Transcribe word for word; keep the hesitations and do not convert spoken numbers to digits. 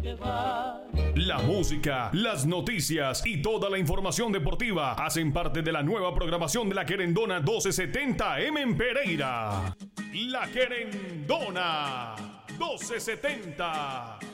te vas. La música, las noticias y toda la información deportiva hacen parte de la nueva programación de La Querendona doce setenta M en Pereira. La Querendona doce setenta.